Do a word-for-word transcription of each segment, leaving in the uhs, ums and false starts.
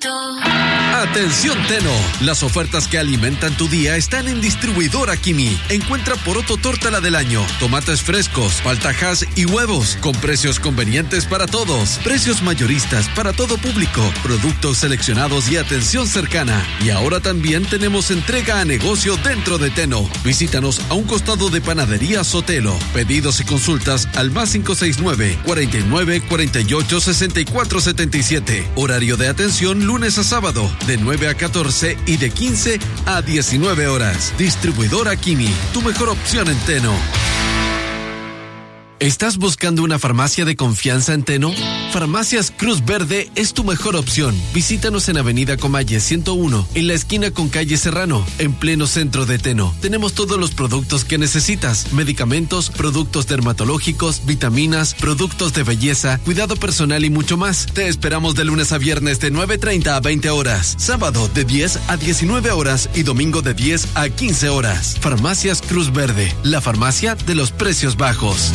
Atención Teno, las ofertas que alimentan tu día están en Distribuidora Kimi. Encuentra poroto tórtala del año, tomates frescos, paltajas y huevos, con precios convenientes para todos, precios mayoristas para todo público, productos seleccionados y atención cercana. Y ahora también tenemos entrega a negocio dentro de Teno. Visítanos a un costado de Panadería Sotelo. Pedidos y consultas al más cinco seis nueve, cuarenta y nueve, cuarenta y ocho, sesenta y cuatro setenta y siete. Horario de atención lunes a sábado, de nueve a catorce y de quince a diecinueve horas. Distribuidora Kimi, tu mejor opción en Teno. ¿Estás buscando una farmacia de confianza en Teno? Farmacias Cruz Verde es tu mejor opción. Visítanos en Avenida Comalle ciento uno, en la esquina con calle Serrano, en pleno centro de Teno. Tenemos todos los productos que necesitas: medicamentos, productos dermatológicos, vitaminas, productos de belleza, cuidado personal y mucho más. Te esperamos de lunes a viernes de nueve treinta a veinte horas, sábado de diez a diecinueve horas y domingo de diez a quince horas. Farmacias Cruz Verde, la farmacia de los precios bajos.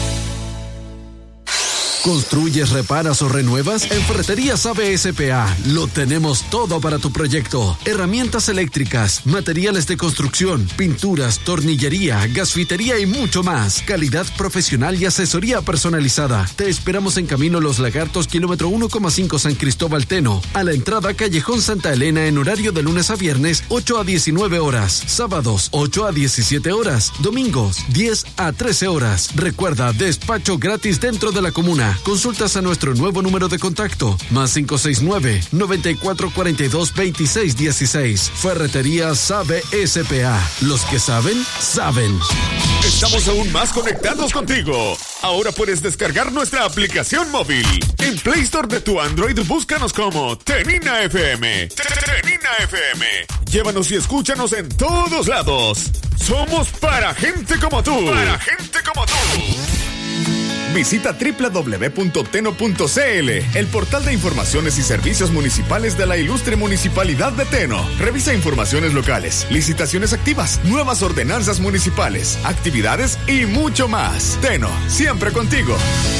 ¿Construyes, reparas o renuevas? En Ferreterías A B S P A lo tenemos todo para tu proyecto. Herramientas eléctricas, materiales de construcción, pinturas, tornillería, gasfitería y mucho más. Calidad profesional y asesoría personalizada. Te esperamos en Camino Los Lagartos, kilómetro uno coma cinco San Cristóbal Teno. A la entrada Callejón Santa Elena, en horario de lunes a viernes, ocho a diecinueve horas. Sábados, ocho a diecisiete horas. Domingos, diez a trece horas. Recuerda, despacho gratis dentro de la comuna. Consultas a nuestro nuevo número de contacto, más cinco seis nueve, noventa y cuatro cuarenta y dos, veintiséis dieciséis. Ferreterías A B S P A. Los que saben, saben. Estamos aún más conectados contigo. Ahora puedes descargar nuestra aplicación móvil. En Play Store de tu Android, búscanos como Tenina F M. Tenina F M. Llévanos y escúchanos en todos lados. Somos para gente como tú. Para gente como tú. Visita doble u doble u doble u punto teno punto c l, el portal de informaciones y servicios municipales de la ilustre Municipalidad de Teno. Revisa informaciones locales, licitaciones activas, nuevas ordenanzas municipales, actividades y mucho más. Teno, siempre contigo.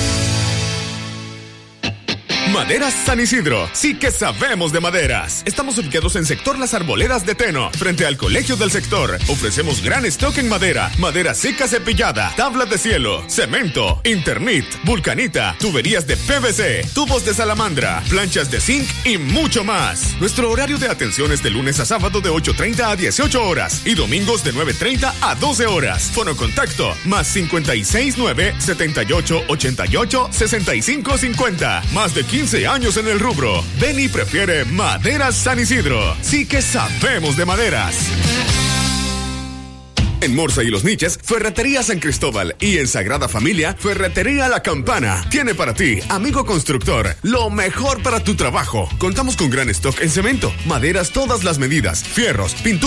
Maderas San Isidro, sí que sabemos de maderas. Estamos ubicados en sector Las Arboledas de Teno, frente al Colegio del Sector. Ofrecemos gran stock en madera, madera seca cepillada, tablas de cielo, cemento, Internet, vulcanita, tuberías de P V C, tubos de salamandra, planchas de zinc y mucho más. Nuestro horario de atención es de lunes a sábado de ocho treinta a dieciocho horas y domingos de nueve treinta a doce horas. Fono contacto más cincuenta y seis nueve, setenta y ocho, ochenta y ocho, sesenta y cinco cincuenta. Más de quince años en el rubro. Ven y prefiere Maderas San Isidro. Sí que sabemos de maderas. En Morsa y Los Niches, Ferretería San Cristóbal. Y en Sagrada Familia, Ferretería La Campana. Tiene para ti, amigo constructor, lo mejor para tu trabajo. Contamos con gran stock en cemento, maderas todas las medidas, fierros, pinturas.